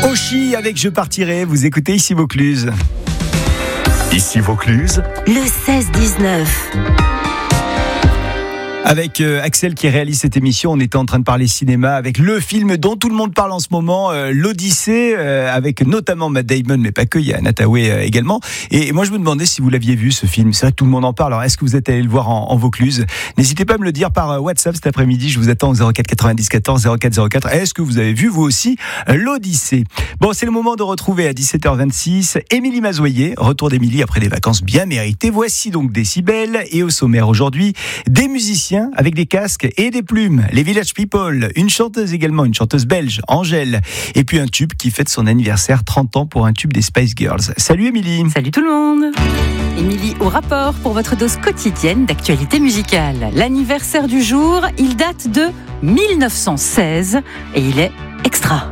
Oshi avec Je partirai, vous écoutez ici Vaucluse. Ici Vaucluse, le 16-19. Avec Axel qui réalise cette émission, on était en train de parler cinéma avec le film dont tout le monde parle en ce moment, l'Odyssée, avec notamment Matt Damon, mais pas que, il y a Anna Thaoué également. Et moi je me demandais si vous l'aviez vu ce film, c'est vrai que tout le monde en parle, alors est-ce que vous êtes allé le voir en Vaucluse? N'hésitez pas à me le dire par WhatsApp cet après-midi, je vous attends au 04 90 14 04 04. Est-ce que vous avez vu vous aussi l'Odyssée? Bon, c'est le moment de retrouver à 17h26 Émilie Mazoyer, retour d'Émilie après des vacances bien méritées. Voici donc Décibel et au sommaire aujourd'hui, des musiciens avec des casques et des plumes, les Village People, une chanteuse également, une chanteuse belge, Angèle, et puis un tube qui fête son anniversaire, 30 ans pour un tube des Spice Girls. Salut Émilie. Salut tout le monde. Émilie au rapport pour votre dose quotidienne d'actualité musicale. L'anniversaire du jour, il date de 1916 et il est extra.